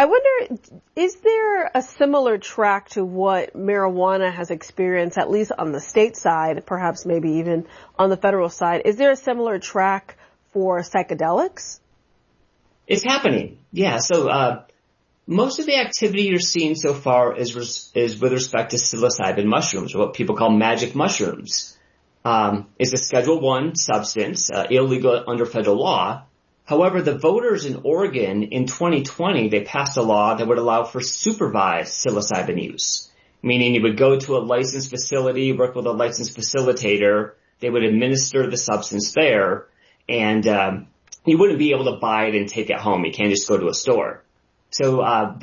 I wonder, is there a similar track to what marijuana has experienced, at least on the state side, perhaps maybe even on the federal side? Is there a similar track for psychedelics? It's happening. Yeah. So, most of the activity you're seeing so far is with respect to psilocybin mushrooms, or what people call magic mushrooms. It's a Schedule I substance, illegal under federal law. However, the voters in Oregon in 2020, they passed a law that would allow for supervised psilocybin use, meaning you would go to a licensed facility, work with a licensed facilitator, they would administer the substance there, and you wouldn't be able to buy it and take it home. You can't just go to a store. So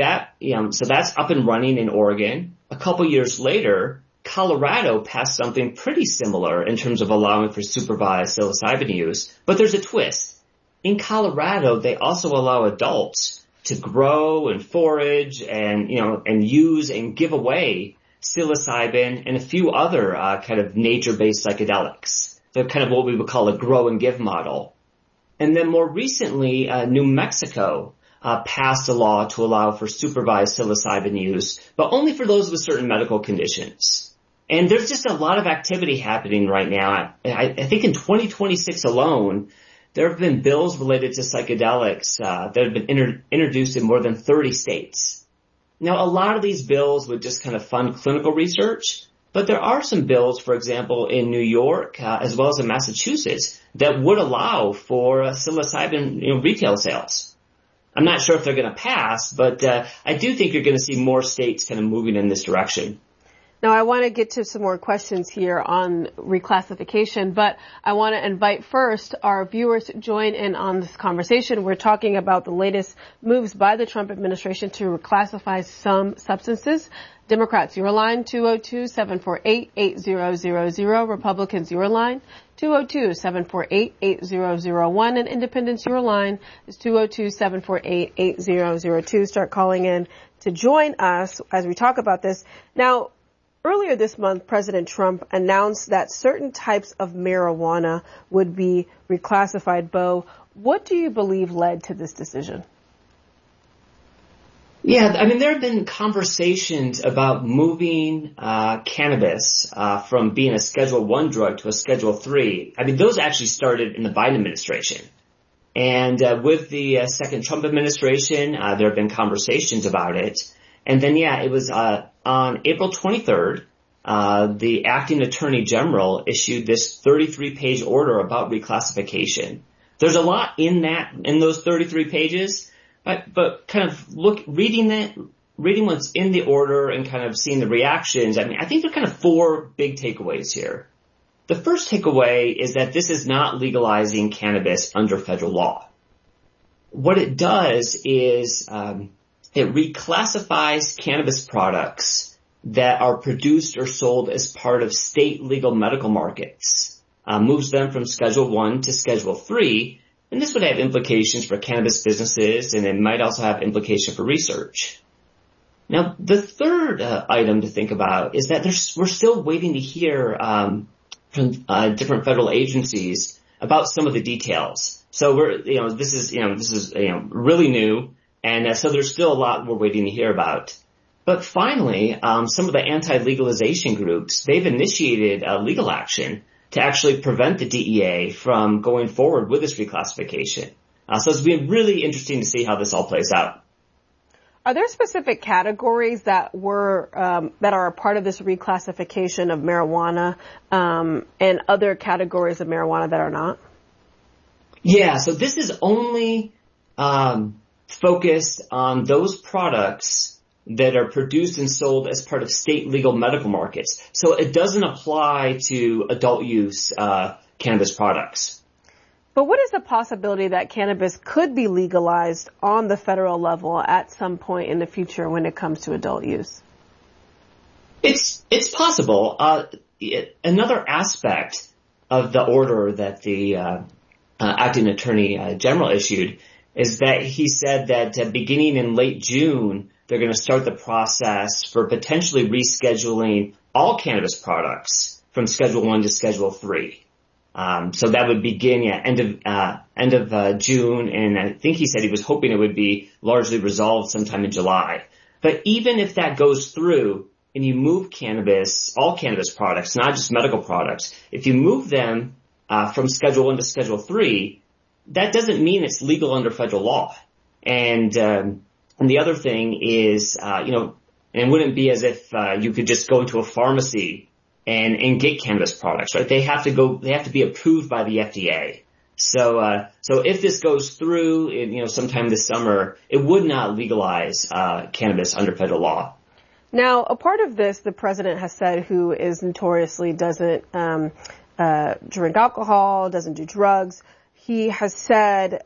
so that's up and running in Oregon. A couple years later, Colorado passed something pretty similar in terms of allowing for supervised psilocybin use, but there's a twist. In Colorado, they also allow adults to grow and forage and use and give away psilocybin and a few other kind of nature-based psychedelics. They're kind of what we would call a grow and give model. And then more recently, New Mexico passed a law to allow for supervised psilocybin use, but only for those with certain medical conditions. And there's just a lot of activity happening right now. I think in 2026 alone, there have been bills related to psychedelics that have been introduced in more than 30 states. Now, a lot of these bills would just kind of fund clinical research, but there are some bills, for example, in New York as well as in Massachusetts that would allow for psilocybin retail sales. I'm not sure if they're going to pass, but I do think you're going to see more states kind of moving in this direction. Now, I want to get to some more questions here on reclassification, but I want to invite first our viewers to join in on this conversation. We're talking about the latest moves by the Trump administration to reclassify some substances. Democrats, your line, 202-748-8000. Republicans, your line, 202-748-8001. And Independents, your line is 202-748-8002. Start calling in to join us as we talk about this. Now, earlier this month, President Trump announced that certain types of marijuana would be reclassified. Bo, what do you believe led to this decision? Yeah, I mean, there have been conversations about moving cannabis from being a Schedule I drug to a Schedule III. I mean, those actually started in the Biden administration. And with the second Trump administration, there have been conversations about it. And then, it was on April 23rd, the acting attorney general issued this 33-page order about reclassification. There's a lot in those 33 pages, but kind of reading what's in the order and kind of seeing the reactions. I mean, I think there are kind of four big takeaways here. The first takeaway is that this is not legalizing cannabis under federal law. What it does is it reclassifies cannabis products that are produced or sold as part of state legal medical markets, moves them from Schedule I to Schedule III, and this would have implications for cannabis businesses, and it might also have implications for research. Now, the third item to think about is that we're still waiting to hear from different federal agencies about some of the details. So this is really new. And so there's still a lot we're waiting to hear about. But finally, some of the anti-legalization groups, they've initiated legal action to actually prevent the DEA from going forward with this reclassification. So it's been really interesting to see how this all plays out. Are there specific categories that are a part of this reclassification of marijuana and other categories of marijuana that are not? Yeah, so this is only focused on those products that are produced and sold as part of state legal medical markets. So it doesn't apply to adult use cannabis products. But what is the possibility that cannabis could be legalized on the federal level at some point in the future when it comes to adult use? It's possible. Another aspect of the order that the acting attorney general issued is that he said that beginning in late June, they're going to start the process for potentially rescheduling all cannabis products from Schedule I to Schedule III. So that would begin end of June, and I think he said he was hoping it would be largely resolved sometime in July. But even if that goes through and you move cannabis, all cannabis products, not just medical products, if you move them from Schedule 1 to Schedule 3, that doesn't mean it's legal under federal law. And the other thing is, and it wouldn't be as if you could just go into a pharmacy and get cannabis products, right? They have to be approved by the FDA. So if this goes through in, sometime this summer, it would not legalize cannabis under federal law. Now, a part of this, the president has said, who is notoriously doesn't drink alcohol, doesn't do drugs. He has said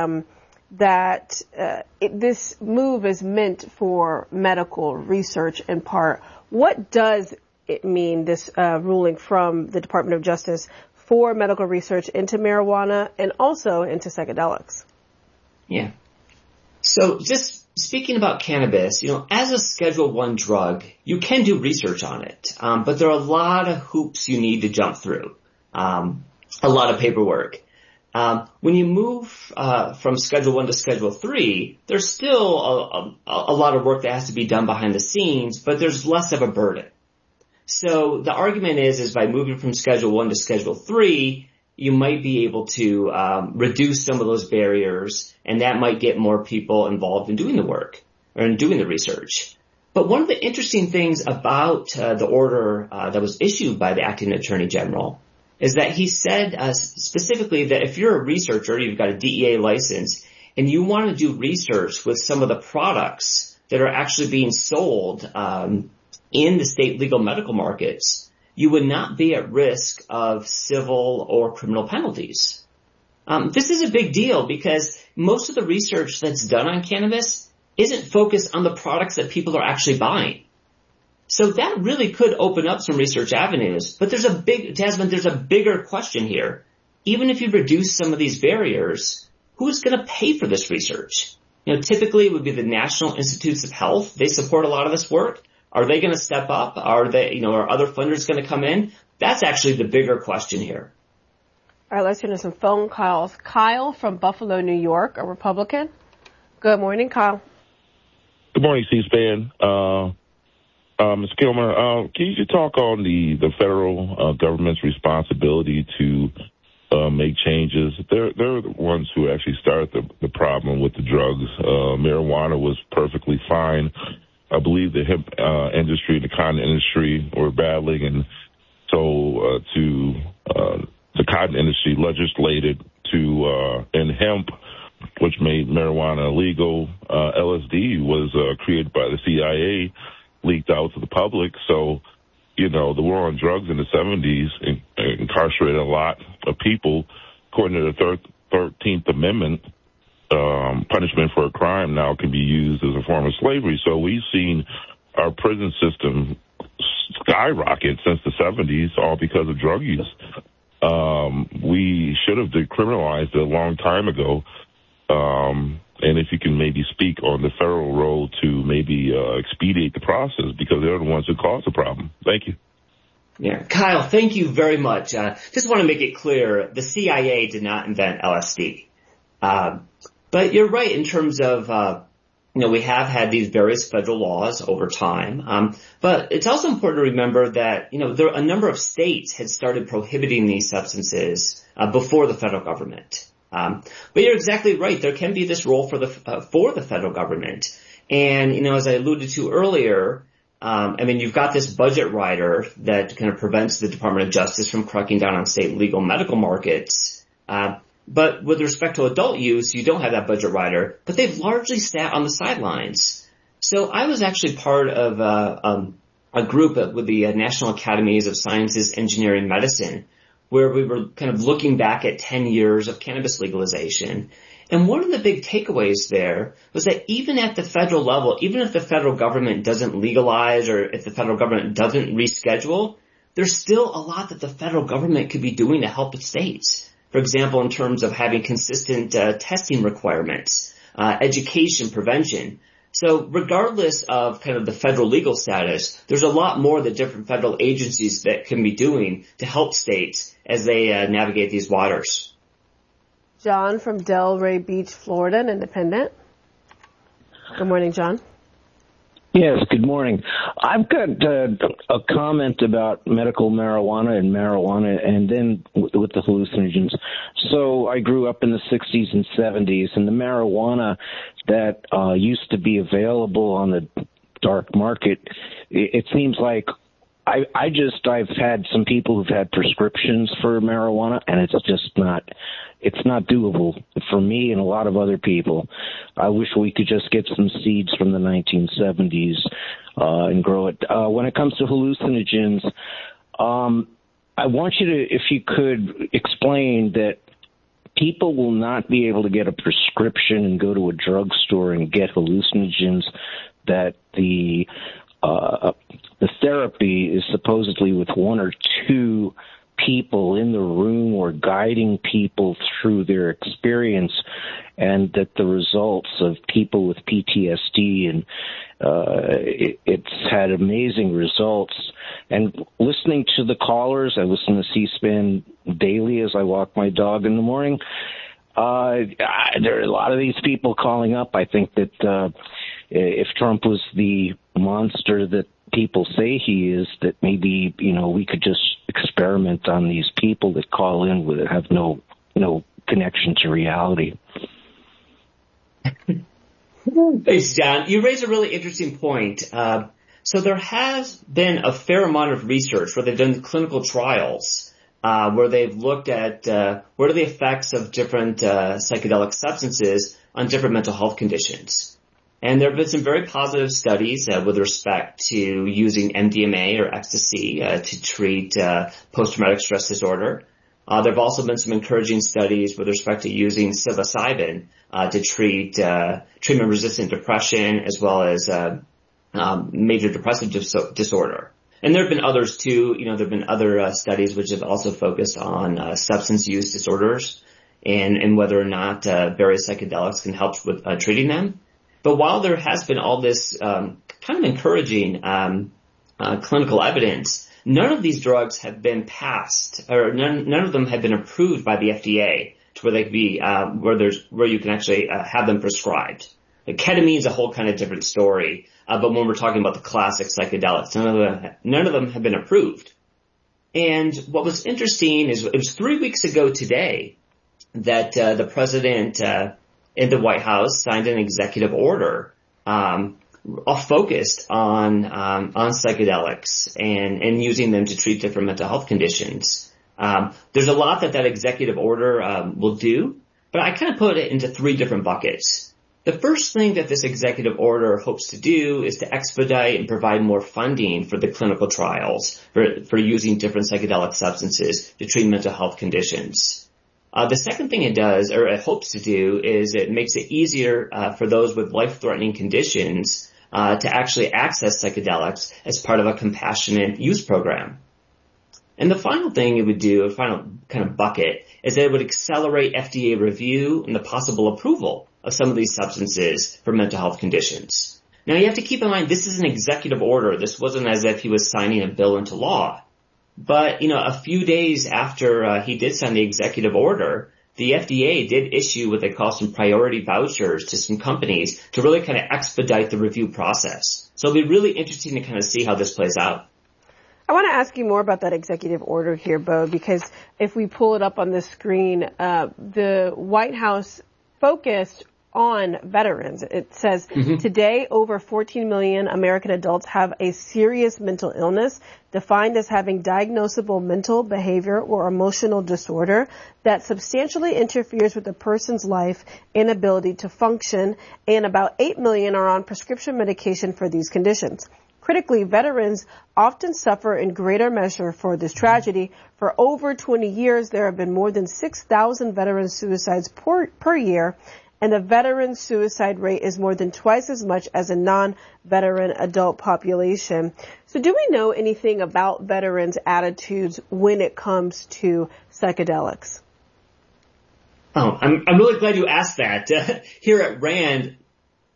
that this move is meant for medical research in part. What does it mean, this ruling from the Department of Justice, for medical research into marijuana and also into psychedelics? Yeah. So just speaking about cannabis, as a Schedule 1 drug, you can do research on it, but there are a lot of hoops you need to jump through, a lot of paperwork. When you move from Schedule 1 to Schedule 3, there's still a lot of work that has to be done behind the scenes, but there's less of a burden. So the argument is by moving from Schedule 1 to Schedule 3, you might be able to reduce some of those barriers, and that might get more people involved in doing the work or in doing the research. But one of the interesting things about the order that was issued by the Acting Attorney General is that he said specifically that if you're a researcher, you've got a DEA license, and you want to do research with some of the products that are actually being sold in the state legal medical markets, you would not be at risk of civil or criminal penalties. This is a big deal because most of the research that's done on cannabis isn't focused on the products that people are actually buying. So that really could open up some research avenues, but there's a bigger question here. Even if you reduce some of these barriers, who's going to pay for this research? Typically it would be the National Institutes of Health. They support a lot of this work. Are they going to step up? Are other funders going to come in? That's actually the bigger question here. All right, let's turn to some phone calls. Kyle from Buffalo, New York, a Republican. Good morning, Kyle. Good morning, C-SPAN. Ms. Kilmer, can you talk on the federal government's responsibility to make changes? They're the ones who actually started the problem with the drugs. Marijuana was perfectly fine. I believe the hemp industry, the cotton industry were battling, and so the cotton industry legislated to end hemp, which made marijuana illegal. LSD was created by the CIA, leaked out to the public. So, the war on drugs in the 70s incarcerated a lot of people. According to the 13th Amendment, punishment for a crime now can be used as a form of slavery. So we've seen our prison system skyrocket since the 70s, all because of drug use. We should have decriminalized it a long time ago. And if you can maybe speak on the federal role to maybe expedite the process, because they're the ones who caused the problem. Thank you. Yeah, Kyle, thank you very much. Just want to make it clear, the CIA did not invent LSD. But you're right in terms of, we have had these various federal laws over time. But it's also important to remember that, there a number of states had started prohibiting these substances before the federal government. But you're exactly right. There can be this role for the federal government. And, as I alluded to earlier, you've got this budget rider that kind of prevents the Department of Justice from cracking down on state legal medical markets. But with respect to adult use, you don't have that budget rider, but they've largely sat on the sidelines. So I was actually part of a group with the National Academies of Sciences, Engineering, Medicine, where we were kind of looking back at 10 years of cannabis legalization. And one of the big takeaways there was that even at the federal level, even if the federal government doesn't legalize or if the federal government doesn't reschedule, there's still a lot that the federal government could be doing to help the states. For example, in terms of having consistent testing requirements, education, prevention. So regardless of kind of the federal legal status, there's a lot more that different federal agencies that can be doing to help states as they navigate these waters. John from Delray Beach, Florida, an independent. Good morning, John. Yes, good morning. I've got a comment about medical marijuana and then with the hallucinogens. So I grew up in the 60s and 70s, and the marijuana that used to be available on the dark market, it seems like I've had some people who've had prescriptions for marijuana, and it's not doable for me and a lot of other people. I wish we could just get some seeds from the 1970s and grow it. When it comes to hallucinogens, I want you to, if you could, explain that people will not be able to get a prescription and go to a drugstore and get hallucinogens, that the therapy is supposedly with one or two people in the room or guiding people through their experience, and that the results of people with PTSD and it's had amazing results. And listening to the callers, I listen to C-SPAN daily as I walk my dog in the morning. There are a lot of these people calling up. I think that if Trump was the monster that people say he is, that maybe, we could just experiment on these people that call in with it, have no connection to reality. Thanks, John. You raise a really interesting point. So there has been a fair amount of research where they've done clinical trials, where they've looked at what are the effects of different psychedelic substances on different mental health conditions. And there have been some very positive studies with respect to using MDMA or ecstasy to treat post-traumatic stress disorder. There have also been some encouraging studies with respect to using psilocybin to treat treatment-resistant depression as well as major depressive disorder. And there have been others too. There have been other studies which have also focused on substance use disorders and whether or not various psychedelics can help with treating them. But while there has been all this kind of encouraging clinical evidence, none of these drugs have been passed, or none of them have been approved by the FDA to where they could be where you can actually have them prescribed. Like ketamine is a whole kind of different story, but when we're talking about the classic psychedelics, none of them have been approved. And what was interesting is it was 3 weeks ago today that the president in the White House signed an executive order focused on psychedelics and using them to treat different mental health conditions. There's a lot that executive order will do, but I kind of put it into three different buckets. The first thing that this executive order hopes to do is to expedite and provide more funding for the clinical trials for using different psychedelic substances to treat mental health conditions. The second thing it does, or it hopes to do, is it makes it easier for those with life-threatening conditions to actually access psychedelics as part of a compassionate use program. And the final thing it would do, a final kind of bucket, is that it would accelerate FDA review and the possible approval of some of these substances for mental health conditions. Now you have to keep in mind this is an executive order. This wasn't as if he was signing a bill into law. But, a few days after he did sign the executive order, the FDA did issue what they call some priority vouchers to some companies to really kind of expedite the review process. So it'll be really interesting to kind of see how this plays out. I want to ask you more about that executive order here, Bo, because if we pull it up on the screen, the White House focused on veterans. It says, Today, over 14 million American adults have a serious mental illness defined as having diagnosable mental, behavior, or emotional disorder that substantially interferes with a person's life and ability to function, and about 8 million are on prescription medication for these conditions. Critically, veterans often suffer in greater measure for this tragedy. For over 20 years, there have been more than 6,000 veteran suicides per year, and the veteran suicide rate is more than twice as much as a non-veteran adult population. So do we know anything about veterans' attitudes when it comes to psychedelics? Oh, I'm really glad you asked that. Here at RAND,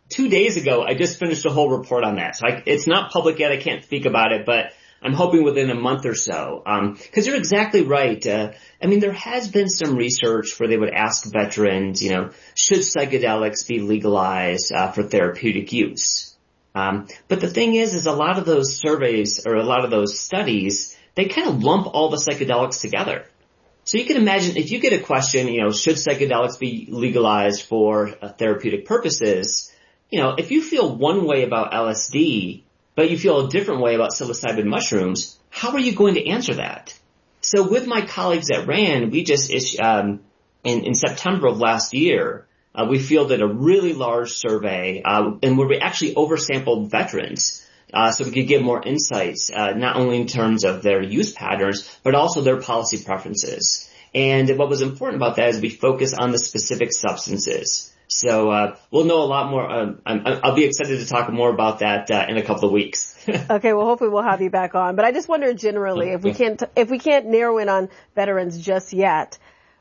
2 days ago, I just finished a whole report on that. So it's not public yet. I can't speak about it, but I'm hoping within a month or so. Cause you're exactly right. There has been some research where they would ask veterans, should psychedelics be legalized, for therapeutic use? But the thing is a lot of those surveys or a lot of those studies, they kind of lump all the psychedelics together. So you can imagine if you get a question, should psychedelics be legalized for therapeutic purposes? If you feel one way about LSD, but you feel a different way about psilocybin mushrooms, how are you going to answer that? So with my colleagues at RAND, we just in September of last year, we fielded a really large survey, and where we actually oversampled veterans, so we could get more insights, not only in terms of their use patterns, but also their policy preferences. And what was important about that is we focus on the specific substances. So we'll know a lot more. I'll be excited to talk more about that in a couple of weeks. Okay, well, hopefully we'll have you back on. But I just wonder generally, if we can't narrow in on veterans just yet,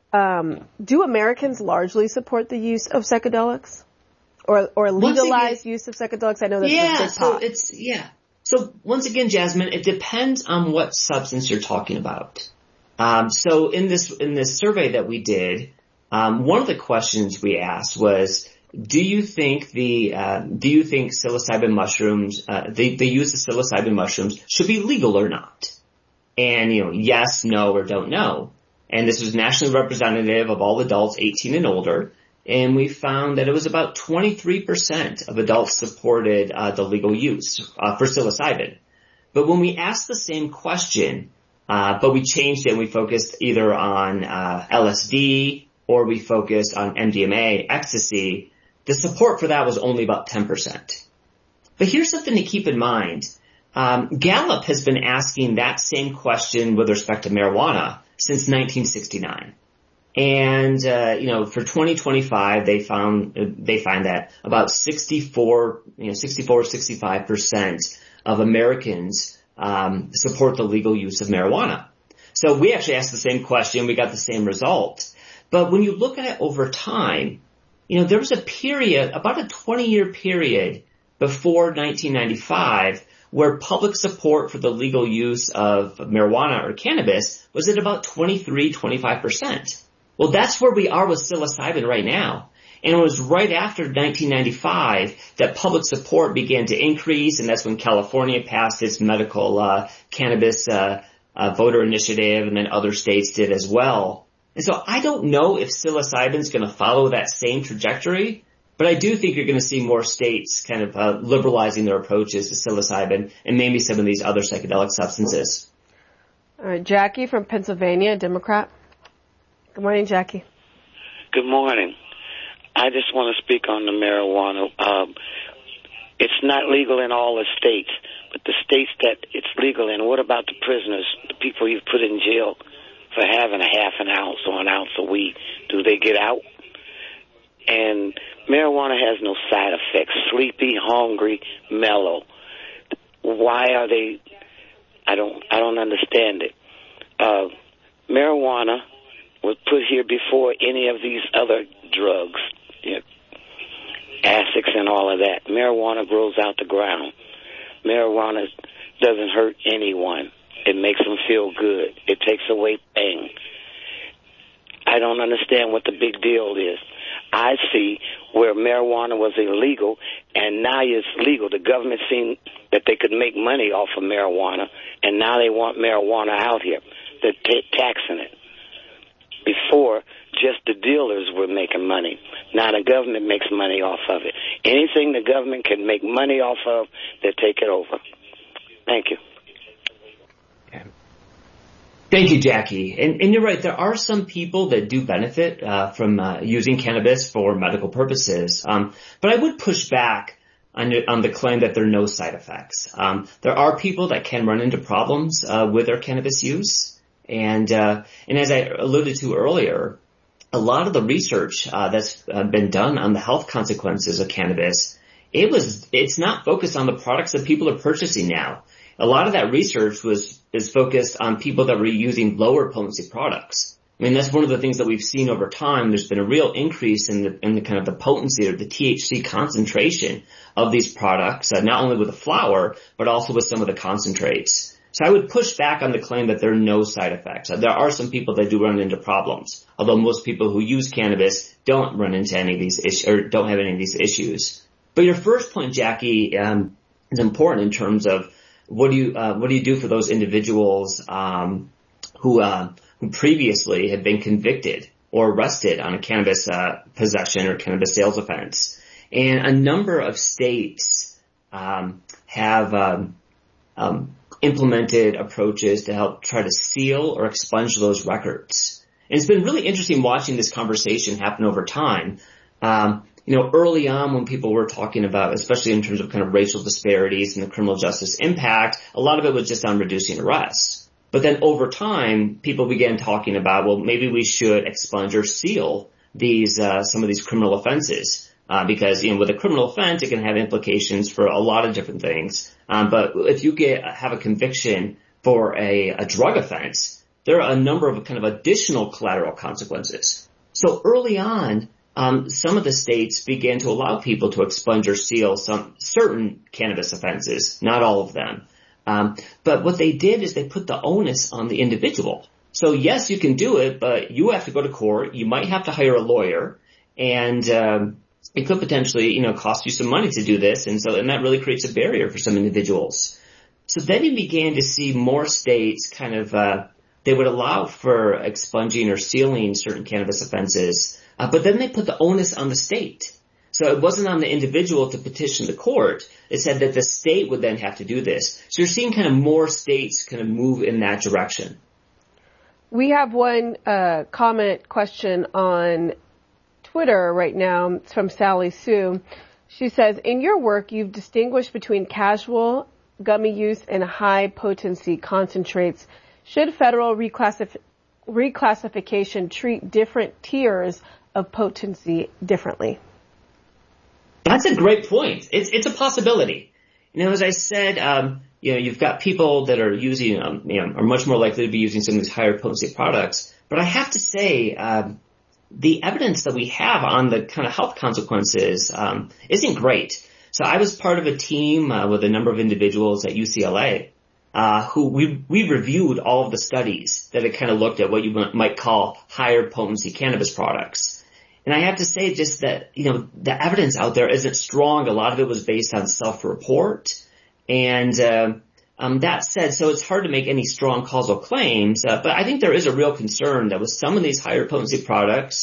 do Americans largely support the use of psychedelics or legalized use of psychedelics? I know that's a big pot. So once again, Jasmine, it depends on what substance you're talking about. So in this survey that we did, one of the questions we asked was, do you think psilocybin mushrooms, the use of psilocybin mushrooms should be legal or not? And, yes, no, or don't know. And this was nationally representative of all adults 18 and older. And we found that it was about 23% of adults supported, the legal use, for psilocybin. But when we asked the same question, but we changed it and we focused either on, LSD, or we focused on MDMA, ecstasy, the support for that was only about 10%. But here's something to keep in mind. Gallup has been asking that same question with respect to marijuana since 1969. And, for 2025, they find that about 65% of Americans, support the legal use of marijuana. So we actually asked the same question. We got the same result. But when you look at it over time, there was a period, about a 20-year period before 1995, where public support for the legal use of marijuana or cannabis was at about 23-25%. Well, that's where we are with psilocybin right now. And it was right after 1995 that public support began to increase, and that's when California passed its medical cannabis voter initiative, and then other states did as well. And so I don't know if psilocybin is going to follow that same trajectory, but I do think you're going to see more states kind of liberalizing their approaches to psilocybin and maybe some of these other psychedelic substances. All right, Jackie from Pennsylvania, Democrat. Good morning, Jackie. Good morning. I just want to speak on the marijuana. It's not legal in all the states, but the states that it's legal in, what about the prisoners, the people you've put in jail for having a half an ounce or an ounce of weed? Do they get out? And marijuana has no side effects. Sleepy, hungry, mellow. Why are they? I don't understand it. Marijuana was put here before any of these other drugs, Asics and all of that. Marijuana grows out the ground. Marijuana doesn't hurt anyone. It makes them feel good. It takes away pain. I don't understand what the big deal is. I see where marijuana was illegal, and now it's legal. The government seen that they could make money off of marijuana, and now they want marijuana out here. They're taxing it. Before, just the dealers were making money. Now the government makes money off of it. Anything the government can make money off of, they take it over. Thank you. Thank you, Jackie. And you're right. There are some people that do benefit from using cannabis for medical purposes. But I would push back on the claim that there are no side effects. There are people that can run into problems with their cannabis use. And as I alluded to earlier, a lot of the research that's been done on the health consequences of cannabis, it's not focused on the products that people are purchasing now. A lot of that research is focused on people that were using lower potency products. I mean, that's one of the things that we've seen over time. There's been a real increase in the kind of the potency or the THC concentration of these products, not only with the flower, but also with some of the concentrates. So I would push back on the claim that there are no side effects. There are some people that do run into problems, although most people who use cannabis don't run into any of these issues or don't have any of these issues. But your first point, Jackie, is important in terms of what do you do for those individuals who previously had been convicted or arrested on a cannabis possession or cannabis sales offense. And a number of states have implemented approaches to help try to seal or expunge those records. And it's been really interesting watching this conversation happen over time. Early on when people were talking about, especially in terms of kind of racial disparities and the criminal justice impact, a lot of it was just on reducing arrests. But then over time, people began talking about, well, maybe we should expunge or seal these, some of these criminal offenses. Because, with a criminal offense, it can have implications for a lot of different things. But if you have a conviction for a drug offense, there are a number of kind of additional collateral consequences. So early on, some of the states began to allow people to expunge or seal some certain cannabis offenses, not all of them. But what they did is they put the onus on the individual. So yes, you can do it, but you have to go to court. You might have to hire a lawyer, and it could potentially, cost you some money to do this. And that really creates a barrier for some individuals. So then you began to see more states kind of, they would allow for expunging or sealing certain cannabis offenses, but then they put the onus on the state. So it wasn't on the individual to petition the court. It said that the state would then have to do this. So you're seeing kind of more states kind of move in that direction. We have one question on Twitter right now. It's from Sally Sue. She says, in your work, you've distinguished between casual gummy use and high potency concentrates. Should federal reclassification treat different tiers of potency differently? That's a great point. It's a possibility. As I said, you've got people that are using, are much more likely to be using some of these higher potency products. But I have to say, the evidence that we have on the kind of health consequences isn't great. So I was part of a team with a number of individuals at UCLA who we reviewed all of the studies that had kind of looked at what you might call higher potency cannabis products. And I have to say just that, the evidence out there isn't strong. A lot of it was based on self-report. And that said, so it's hard to make any strong causal claims. But I think there is a real concern that with some of these higher potency products,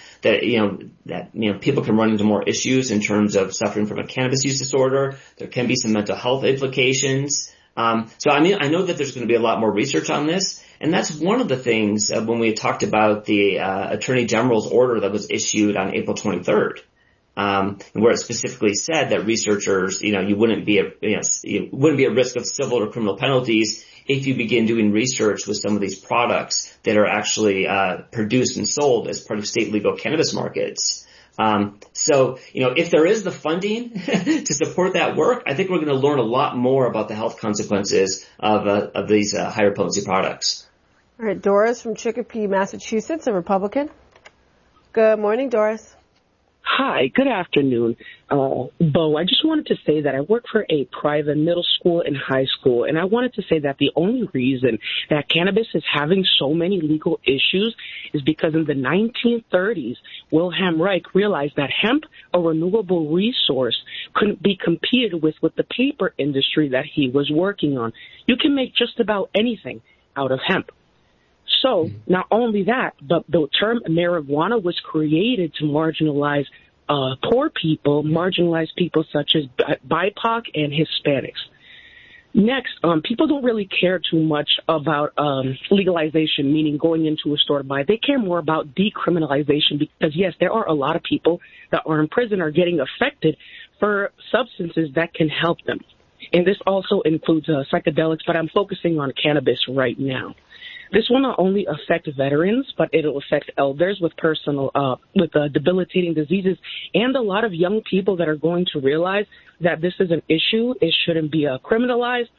that people can run into more issues in terms of suffering from a cannabis use disorder. There can be some mental health implications. So I know that there's going to be a lot more research on this. And that's one of the things when we talked about the Attorney General's order that was issued on April 23rd, where it specifically said that researchers, you wouldn't be at risk of civil or criminal penalties if you begin doing research with some of these products that are actually produced and sold as part of state legal cannabis markets. So if there is the funding to support that work, I think we're going to learn a lot more about the health consequences of these higher potency products. All right, Doris from Chicopee, Massachusetts, a Republican. Good morning, Doris. Hi, good afternoon. Bo, I just wanted to say that I work for a private middle school and high school, and I wanted to say that the only reason that cannabis is having so many legal issues is because in the 1930s, Wilhelm Reich realized that hemp, a renewable resource, couldn't be competed with the paper industry that he was working on. You can make just about anything out of hemp. So not only that, but the term marijuana was created to marginalize poor people, marginalized people such as BIPOC and Hispanics. Next, people don't really care too much about legalization, meaning going into a store to buy. They care more about decriminalization because, yes, there are a lot of people that are in prison are getting affected for substances that can help them. And this also includes psychedelics, but I'm focusing on cannabis right now. This will not only affect veterans, but it'll affect elders with debilitating diseases and a lot of young people that are going to realize that this is an issue. It shouldn't be criminalized.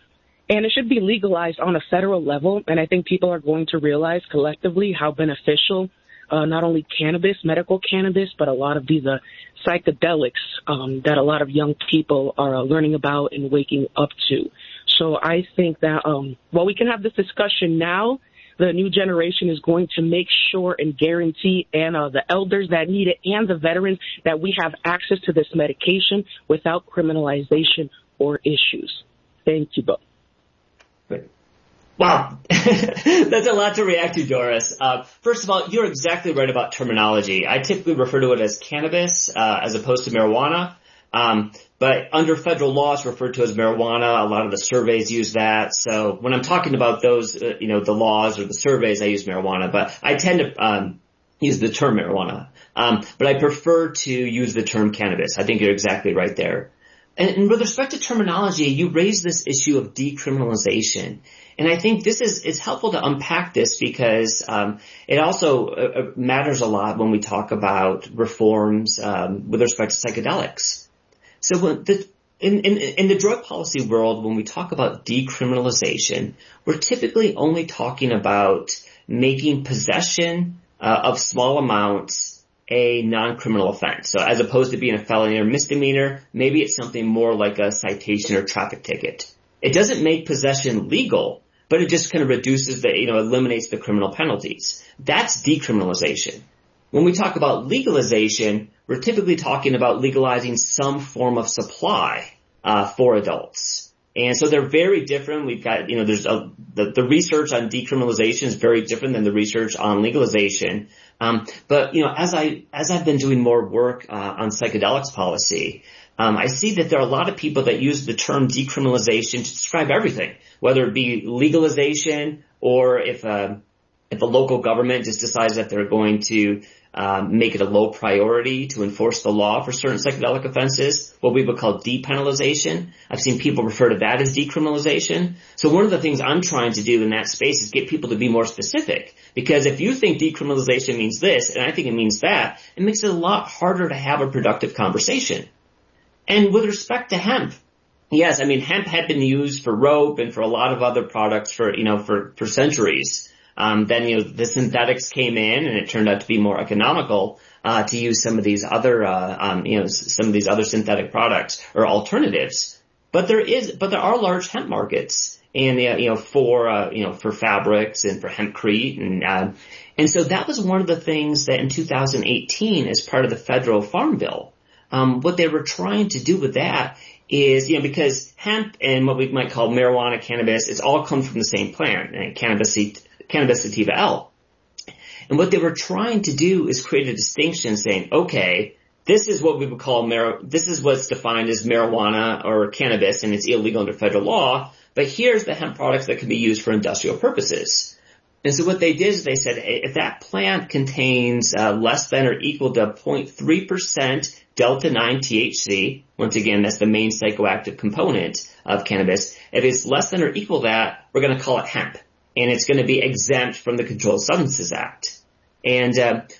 And it should be legalized on a federal level. And I think people are going to realize collectively how beneficial not only cannabis, medical cannabis, but a lot of these psychedelics that a lot of young people are learning about and waking up to. So I think that while we can have this discussion now, the new generation is going to make sure and guarantee, and the elders that need it and the veterans, that we have access to this medication without criminalization or issues. Thank you both. Wow. That's a lot to react to, Doris. First of all, you're exactly right about terminology. I typically refer to it as cannabis, as opposed to marijuana. But under federal law, it's referred to as marijuana. A lot of the surveys use that. So when I'm talking about those, the laws or the surveys, I use marijuana, but I tend to, use the term marijuana. But I prefer to use the term cannabis. I think you're exactly right there. And with respect to terminology, you raised this issue of decriminalization. And I think it's helpful to unpack this because, it also matters a lot when we talk about reforms, with respect to psychedelics. So in the drug policy world, when we talk about decriminalization, we're typically only talking about making possession, of small amounts a non-criminal offense. So as opposed to being a felony or misdemeanor, maybe it's something more like a citation or traffic ticket. It doesn't make possession legal, but it just kind of reduces eliminates the criminal penalties. That's decriminalization. When we talk about legalization, we're typically talking about legalizing some form of supply, for adults. And so they're very different. We've got, there's the research on decriminalization is very different than the research on legalization. But as I've been doing more work, on psychedelics policy, I see that there are a lot of people that use the term decriminalization to describe everything, whether it be legalization or if a local government just decides that they're going to make it a low priority to enforce the law for certain psychedelic offenses, what we would call depenalization. I've seen people refer to that as decriminalization. So one of the things I'm trying to do in that space is get people to be more specific. Because if you think decriminalization means this, and I think it means that, it makes it a lot harder to have a productive conversation. And with respect to hemp, yes, hemp had been used for rope and for a lot of other products for centuries. Then, the synthetics came in and it turned out to be more economical, to use some of these other, some of these other synthetic products or alternatives. But there are large hemp markets and, for fabrics and for hempcrete and so that was one of the things that in 2018 as part of the federal farm bill, what they were trying to do with that is, because hemp and what we might call marijuana, cannabis, it's all come from the same plant, and Cannabis sativa L. And what they were trying to do is create a distinction saying, okay, this is what we would call this is what's defined as marijuana or cannabis and it's illegal under federal law, but here's the hemp products that can be used for industrial purposes. And so what they did is they said if that plant contains less than or equal to 0.3% delta-9 THC, once again, that's the main psychoactive component of cannabis, if it's less than or equal to that, we're going to call it hemp. And it's going to be exempt from the Controlled Substances Act. And,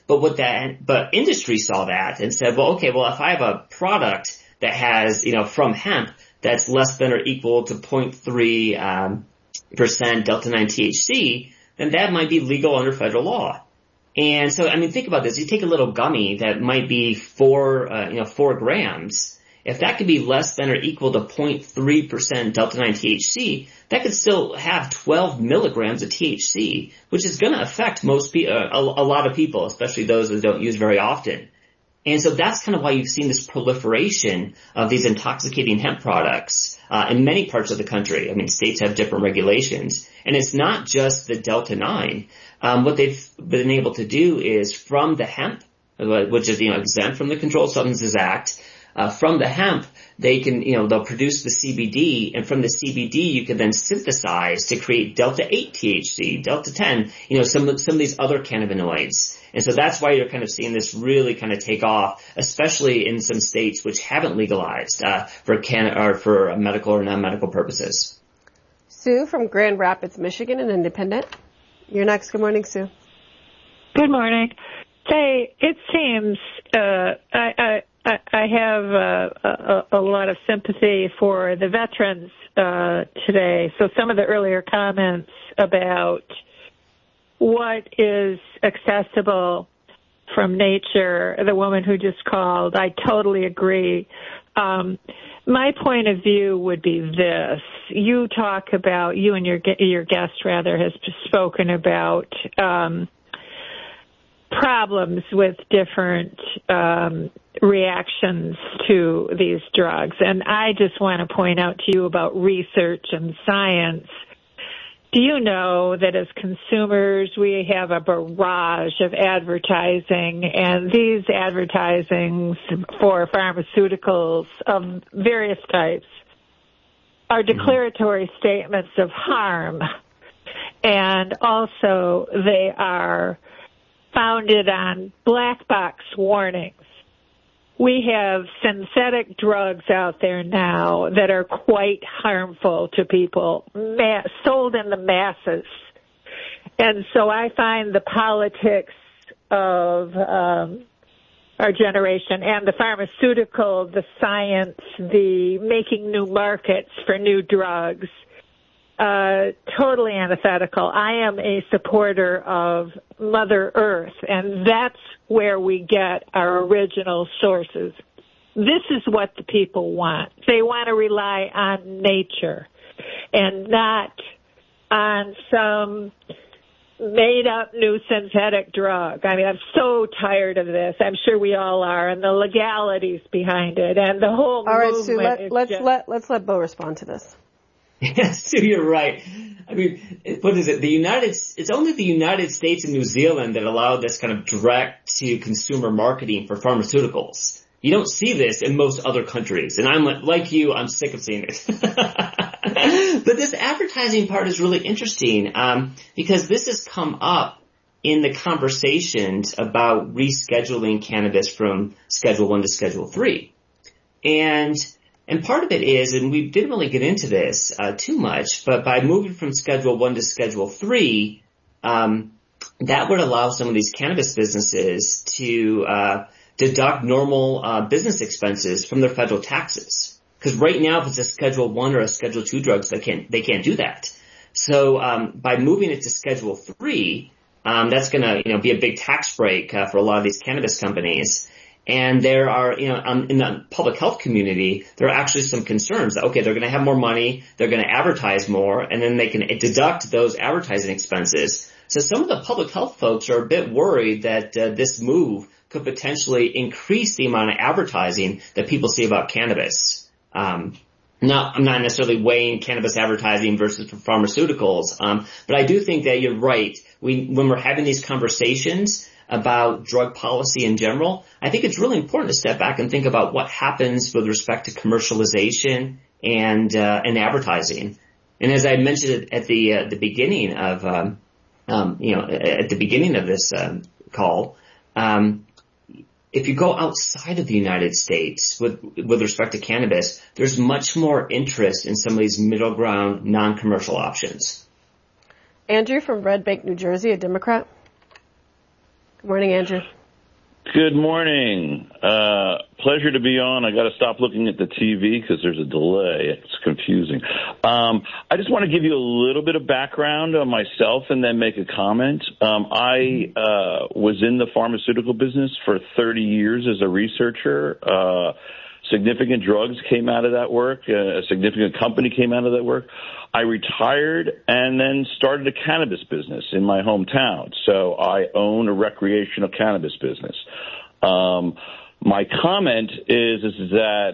but industry saw that and said, well, okay, well, if I have a product that has, from hemp that's less than or equal to 0.3%, delta-9 THC, then that might be legal under federal law. And so, think about this. You take a little gummy that might be 4 grams. If that could be less than or equal to 0.3% delta-9 THC, that could still have 12 milligrams of THC, which is going to affect most people, a lot of people, especially those that don't use very often. And so that's kind of why you've seen this proliferation of these intoxicating hemp products in many parts of the country. States have different regulations. And it's not just the delta-9. What they've been able to do is from the hemp, which is, exempt from the Controlled Substances Act, from the hemp, they can, they'll produce the CBD, and from the CBD you can then synthesize to create delta-8 THC, delta-10, some of these other cannabinoids. And so that's why you're kind of seeing this really kind of take off, especially in some states which haven't legalized, for medical or non-medical purposes. Sue from Grand Rapids, Michigan, an independent. You're next. Good morning, Sue. Good morning. Say, it seems, I have a lot of sympathy for the veterans today. So some of the earlier comments about what is accessible from nature, the woman who just called, I totally agree. My point of view would be this. You and your guest rather has spoken about problems with different reactions to these drugs. And I just want to point out to you about research and science. Do you know that as consumers, we have a barrage of advertising, and these advertisings for pharmaceuticals of various types are declaratory statements of harm, and also they are founded on black box warnings. We have synthetic drugs out there now that are quite harmful to people, sold in the masses. And so I find the politics of our generation and the pharmaceutical, the science, the making new markets for new drugs, totally antithetical. I am a supporter of Mother Earth, and that's where we get our original sources. This is what the people want. They want to rely on nature and not on some made-up new synthetic drug. I mean, I'm so tired of this. I'm sure we all are, and the legalities behind it, and the whole movement. All right, Sue, let's let Bo respond to this. Yes, Sue, you're right. I mean, what is it? It's only the United States and New Zealand that allow this kind of direct-to-consumer marketing for pharmaceuticals. You don't see this in most other countries, and I'm like you, I'm sick of seeing it. But this advertising part is really interesting because this has come up in the conversations about rescheduling cannabis from Schedule 1 to Schedule 3. And part of it is, and we didn't really get into this too much, but by moving from Schedule 1 to Schedule 3, that would allow some of these cannabis businesses to deduct normal business expenses from their federal taxes. Because right now, if it's a Schedule 1 or a Schedule 2 drugs, they can't do that. So by moving it to Schedule 3, that's going to be a big tax break for a lot of these cannabis companies. And there are, in the public health community, there are actually some concerns that, okay, they're going to have more money, they're going to advertise more, and then they can deduct those advertising expenses. So some of the public health folks are a bit worried that this move could potentially increase the amount of advertising that people see about cannabis. I'm not necessarily weighing cannabis advertising versus pharmaceuticals, but I do think that you're right. When we're having these conversations about drug policy in general, I think it's really important to step back and think about what happens with respect to commercialization and advertising. And as I mentioned at the beginning of at the beginning of this call, if you go outside of the United States with respect to cannabis, there's much more interest in some of these middle ground non-commercial options. Andrew from Red Bank, New Jersey, a Democrat. Good morning, Andrew. Good morning. Pleasure to be on. I got to stop looking at the TV because there's a delay. It's confusing. I just want to give you a little bit of background on myself and then make a comment. I was in the pharmaceutical business for 30 years as a researcher. Significant drugs came out of that work. A significant company came out of that work. I retired and then started a cannabis business in my hometown. So I own a recreational cannabis business. My comment is that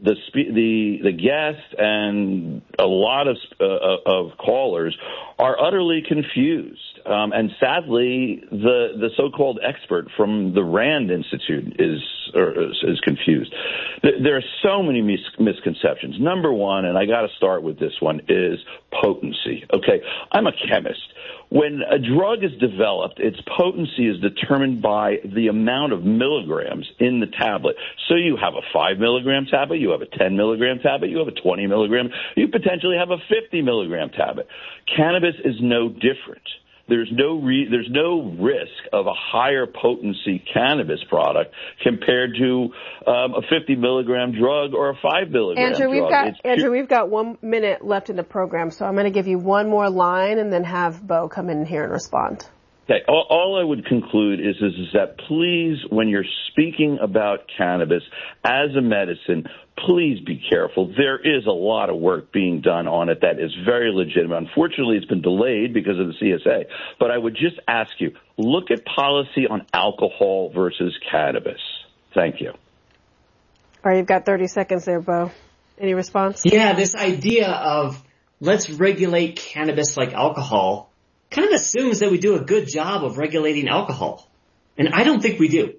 the guest and a lot of callers are utterly confused. And sadly, the so-called expert from the Rand Institute is confused. There are so many misconceptions. Number one, and I got to start with this one, is potency. Okay, I'm a chemist. When a drug is developed, its potency is determined by the amount of milligrams in the tablet. So you have a 5 milligram tablet, you have a 10 milligram tablet, you have a 20 milligram, you potentially have a 50 milligram tablet. Cannabis is no different. there's no risk of a higher potency cannabis product compared to a 50 milligram drug or a 5 milligram drug. Andrew, we've got 1 minute left in the program, so I'm going to give you one more line and then have Bo come in here and respond. Okay. All I would conclude is that please, when you're speaking about cannabis as a medicine, please be careful. There is a lot of work being done on it that is very legitimate. Unfortunately, it's been delayed because of the CSA. But I would just ask you, look at policy on alcohol versus cannabis. Thank you. All right, you've got 30 seconds there, Bo. Any response? Yeah, this idea of let's regulate cannabis like alcohol kind of assumes that we do a good job of regulating alcohol. And I don't think we do.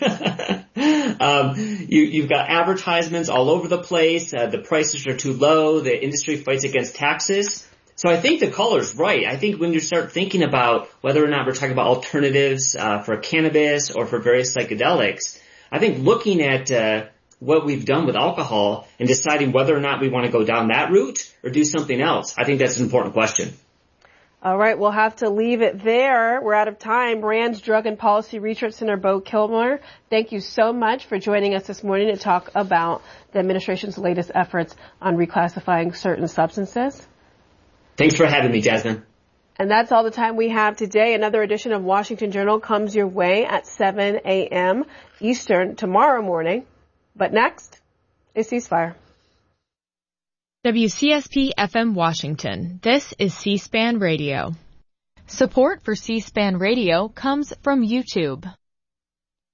You've got advertisements all over the place. The prices are too low. The industry fights against taxes. So I think the caller's right. I think when you start thinking about whether or not we're talking about alternatives for cannabis or for various psychedelics, I think looking at what we've done with alcohol and deciding whether or not we want to go down that route or do something else, I think that's an important question. All right, we'll have to leave it there. We're out of time. Rand's Drug and Policy Research Center, Bo Kilmer, thank you so much for joining us this morning to talk about the administration's latest efforts on reclassifying certain substances. Thanks for having me, Jasmine. And that's all the time we have today. Another edition of Washington Journal comes your way at 7 a.m. Eastern tomorrow morning. But next is Ceasefire. WCSP-FM Washington. This is C-SPAN Radio. Support for C-SPAN Radio comes from YouTube.